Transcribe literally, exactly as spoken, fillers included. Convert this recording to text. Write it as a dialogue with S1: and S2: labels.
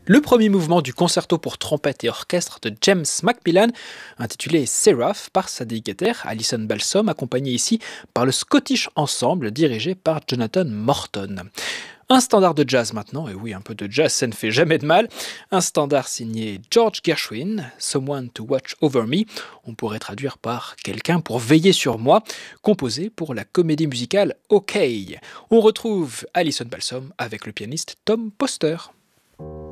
S1: Le premier mouvement du concerto pour trompette et orchestre de James Macmillan, intitulé Seraph par sa dédicataire Alison Balsom, accompagné ici par le Scottish Ensemble dirigé par Jonathan Morton. Un standard de jazz maintenant, et oui, un peu de jazz, ça ne fait jamais de mal. Un standard signé George Gershwin, Someone to Watch Over Me, on pourrait traduire par Quelqu'un pour veiller sur moi, composé pour la comédie musicale OK. On retrouve Alison Balsom avec le pianiste Tom Poster.